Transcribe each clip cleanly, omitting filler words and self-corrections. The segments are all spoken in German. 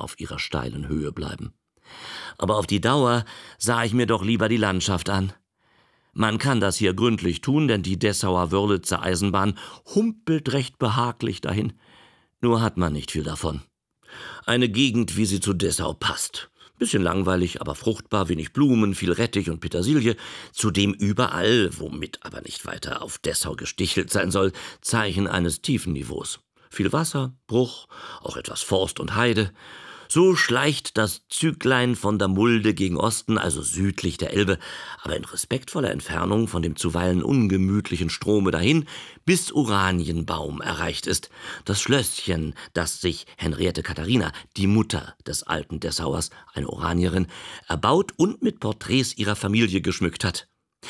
auf ihrer steilen Höhe bleiben. Aber auf die Dauer sah ich mir doch lieber die Landschaft an. Man kann das hier gründlich tun, denn die Dessauer-Wörlitzer Eisenbahn humpelt recht behaglich dahin. Nur hat man nicht viel davon. Eine Gegend, wie sie zu Dessau passt. Bisschen langweilig, aber fruchtbar, wenig Blumen, viel Rettich und Petersilie. Zudem überall, womit aber nicht weiter auf Dessau gestichelt sein soll, Zeichen eines tiefen Niveaus. Viel Wasser, Bruch, auch etwas Forst und Heide. So schleicht das Züglein von der Mulde gegen Osten, also südlich der Elbe, aber in respektvoller Entfernung von dem zuweilen ungemütlichen Strome dahin, bis Oranienbaum erreicht ist. Das Schlösschen, das sich Henriette Katharina, die Mutter des alten Dessauers, eine Oranierin, erbaut und mit Porträts ihrer Familie geschmückt hat.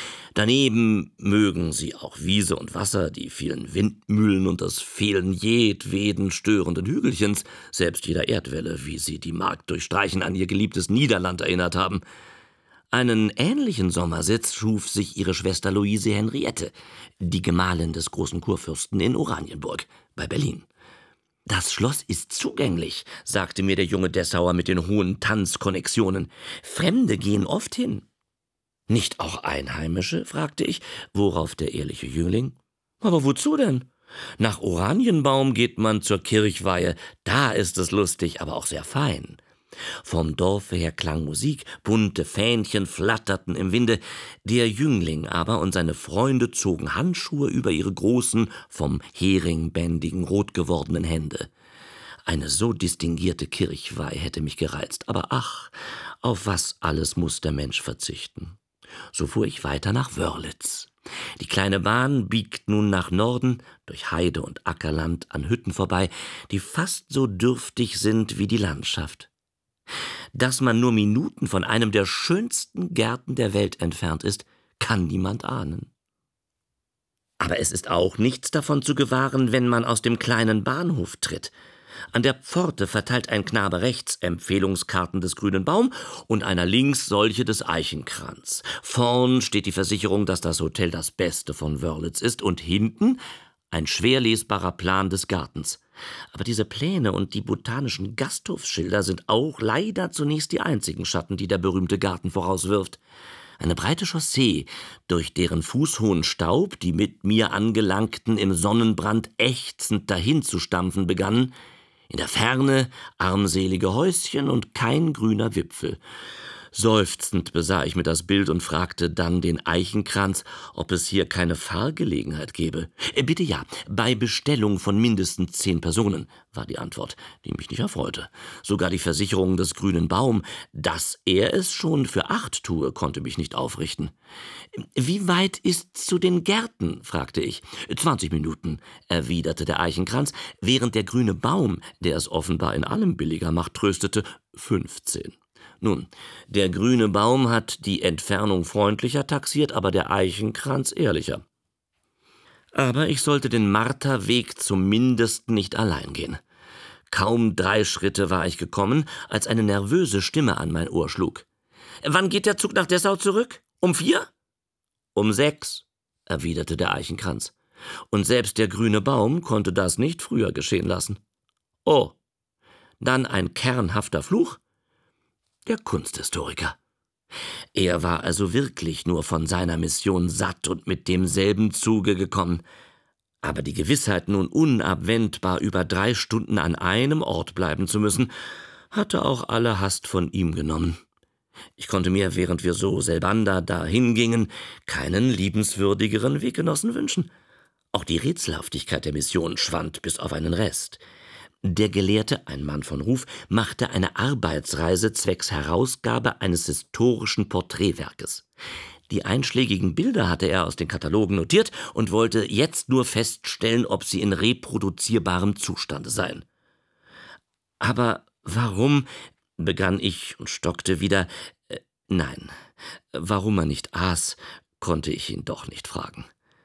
Daneben mögen sie auch Wiese und Wasser, die vielen Windmühlen und das Fehlen jedweden störenden Hügelchens, selbst jeder Erdwelle, wie sie die Mark durchstreichen, an ihr geliebtes Niederland erinnert haben. Einen ähnlichen Sommersitz schuf sich ihre Schwester Luise Henriette, die Gemahlin des großen Kurfürsten in Oranienburg bei Berlin. »Das Schloss ist zugänglich«, sagte mir der junge Dessauer mit den hohen Tanzkonnexionen. »Fremde gehen oft hin.« »Nicht auch Einheimische?« fragte ich, worauf der ehrliche Jüngling: »Aber wozu denn? Nach Oranienbaum geht man zur Kirchweihe, da ist es lustig, aber auch sehr fein.« Vom Dorfe her klang Musik, bunte Fähnchen flatterten im Winde, der Jüngling aber und seine Freunde zogen Handschuhe über ihre großen, vom Hering bändigen, rot gewordenen Hände. Eine so distinguierte Kirchweih hätte mich gereizt, aber ach, auf was alles muss der Mensch verzichten. So fuhr ich weiter nach Wörlitz. Die kleine Bahn biegt nun nach Norden, durch Heide und Ackerland an Hütten vorbei, die fast so dürftig sind wie die Landschaft. Dass man nur Minuten von einem der schönsten Gärten der Welt entfernt ist, kann niemand ahnen. Aber es ist auch nichts davon zu gewahren, wenn man aus dem kleinen Bahnhof tritt. An der Pforte verteilt ein Knabe rechts Empfehlungskarten des Grünen Baum und einer links solche des Eichenkranz. Vorn steht die Versicherung, dass das Hotel das Beste von Wörlitz ist, und hinten ein schwer lesbarer Plan des Gartens. Aber diese Pläne und die botanischen Gasthofsschilder sind auch leider zunächst die einzigen Schatten, die der berühmte Garten vorauswirft. Eine breite Chaussee, durch deren fußhohen Staub die mit mir Angelangten im Sonnenbrand ächzend dahinzustampfen begannen. In der Ferne armselige Häuschen und kein grüner Wipfel. Seufzend besah ich mir das Bild und fragte dann den Eichenkranz, ob es hier keine Fahrgelegenheit gäbe. »Bitte ja, bei Bestellung von mindestens 10 Personen«, war die Antwort, die mich nicht erfreute. Sogar die Versicherung des Grünen Baum, dass er es schon für 8 tue, konnte mich nicht aufrichten. »Wie weit ist's zu den Gärten?« fragte ich. »20 Minuten«, erwiderte der Eichenkranz, während der Grüne Baum, der es offenbar in allem billiger macht, tröstete: 15. Nun, der Grüne Baum hat die Entfernung freundlicher taxiert, aber der Eichenkranz ehrlicher. Aber ich sollte den Marterweg zumindest nicht allein gehen. Kaum 3 Schritte war ich gekommen, als eine nervöse Stimme an mein Ohr schlug. »Wann geht der Zug nach Dessau zurück? Um 4? »Um 6«, erwiderte der Eichenkranz. Und selbst der Grüne Baum konnte das nicht früher geschehen lassen. Oh, dann ein kernhafter Fluch? Der Kunsthistoriker. Er war also wirklich nur von seiner Mission satt und mit demselben Zuge gekommen. Aber die Gewissheit, nun unabwendbar über 3 Stunden an einem Ort bleiben zu müssen, hatte auch alle Hast von ihm genommen. Ich konnte mir, während wir so selbander dahin gingen, keinen liebenswürdigeren Weggenossen wünschen. Auch die Rätselhaftigkeit der Mission schwand bis auf einen Rest. Der Gelehrte, ein Mann von Ruf, machte eine Arbeitsreise zwecks Herausgabe eines historischen Porträtwerkes. Die einschlägigen Bilder hatte er aus den Katalogen notiert und wollte jetzt nur feststellen, ob sie in reproduzierbarem Zustande seien. »Aber warum«, begann ich und stockte wieder. Nein, warum er nicht aß, konnte ich ihn doch nicht fragen.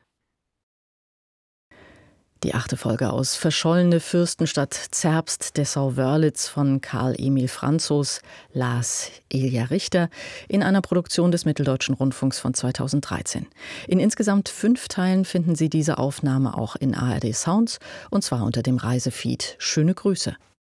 Die 8. Folge aus Verschollene Fürstenstadt Zerbst, Dessau-Wörlitz von Karl Emil Franzos las Ilja Richter in einer Produktion des Mitteldeutschen Rundfunks von 2013. In insgesamt 5 Teilen finden Sie diese Aufnahme auch in ARD Sounds, und zwar unter dem Reisefeed Schöne Grüße.